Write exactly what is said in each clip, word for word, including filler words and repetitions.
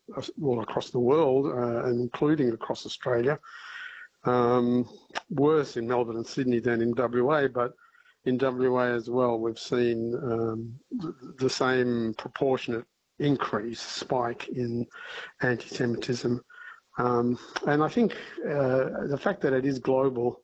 all across the world, uh, and including across Australia. Um, worse in Melbourne and Sydney than in W A, but in W A as well, we've seen um, the same proportionate increase, spike in anti-Semitism. Um, and I think uh, the fact that it is global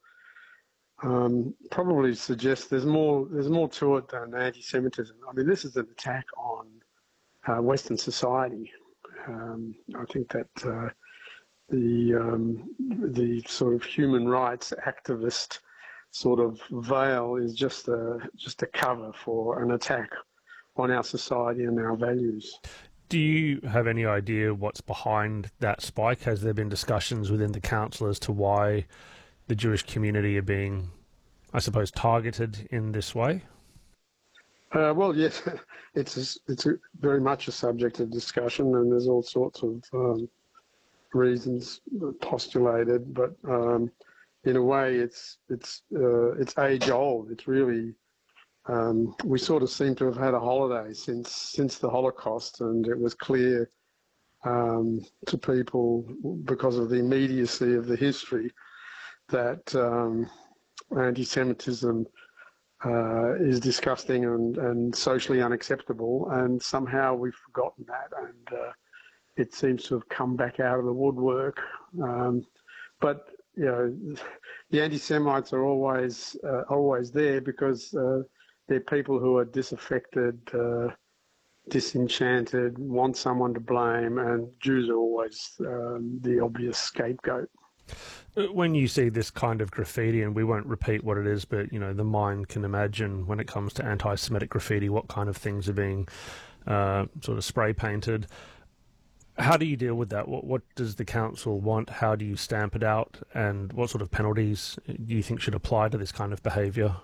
um, probably suggests there's more there's more to it than anti-Semitism. I mean, this is an attack on uh, Western society. Um, I think that uh, the um, the sort of human rights activist sort of veil is just a just a cover for an attack on our society and our values. Do you have any idea what's behind that spike? Has there been discussions within the council as to why the Jewish community are being, I suppose, targeted in this way? Uh, well, yes, it's a, it's a very much a subject of discussion, and there's all sorts of um, reasons postulated. But um, in a way, it's it's uh, it's age old. It's really um, we sort of seem to have had a holiday since since the Holocaust, and it was clear um, to people because of the immediacy of the history that um, anti-Semitism uh, is disgusting and, and socially unacceptable, and somehow we've forgotten that, and uh, it seems to have come back out of the woodwork. Um, but you know, the anti-Semites are always uh, always there because uh, they're people who are disaffected, uh, disenchanted, want someone to blame, and Jews are always um, the obvious scapegoat. When you see this kind of graffiti, and we won't repeat what it is, but you know, the mind can imagine when it comes to anti-Semitic graffiti what kind of things are being uh, sort of spray painted. How do you deal with that? What, what does the council want? How do you stamp it out? And what sort of penalties do you think should apply to this kind of behaviour?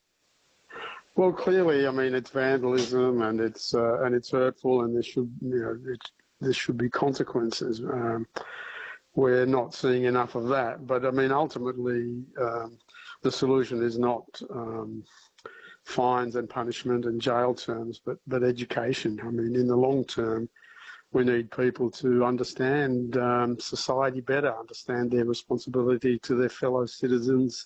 Well, clearly, I mean, it's vandalism and it's uh, and it's hurtful, and there should, you know, it, there should be consequences. Um, we're not seeing enough of that, but I mean, ultimately, um, the solution is not um, fines and punishment and jail terms, but but education. I mean, in the long term, we need people to understand um, society better, understand their responsibility to their fellow citizens.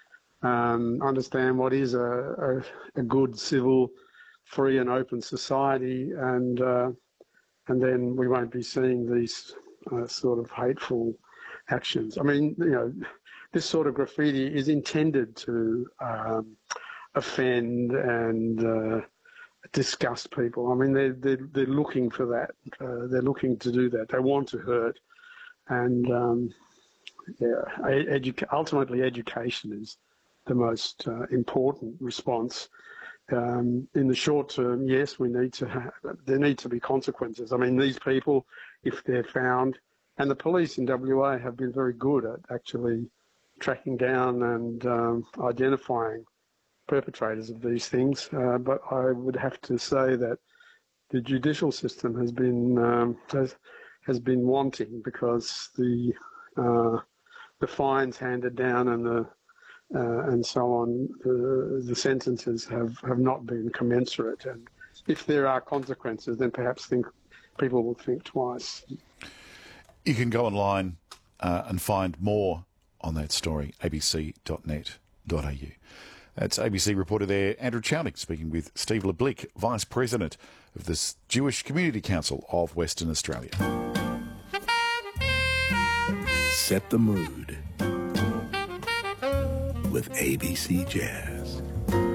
Um, understand what is a, a, a good, civil, free and open society, and uh, and then we won't be seeing these uh, sort of hateful actions. I mean, you know, this sort of graffiti is intended to um, offend and uh, disgust people. I mean, they're, they're, they're looking for that. Uh, they're looking to do that. They want to hurt. And, um, yeah, edu- ultimately education is the most uh, important response. Um, in the short term, yes, we need to have, there need to be consequences. I mean, these people, if they're found, and the police in W A have been very good at actually tracking down and um, identifying perpetrators of these things. Uh, but I would have to say that the judicial system has been um, has has been wanting, because the uh, the fines handed down and the Uh, and so on, uh, the sentences have, have not been commensurate. And if there are consequences, then perhaps think people will think twice. You can go online uh, and find more on that story, a b c dot net dot a u. That's A B C reporter there, Andrew Chownick, speaking with Steve LeBlick, Vice President of the Jewish Community Council of Western Australia. Set the mood with A B C Jazz.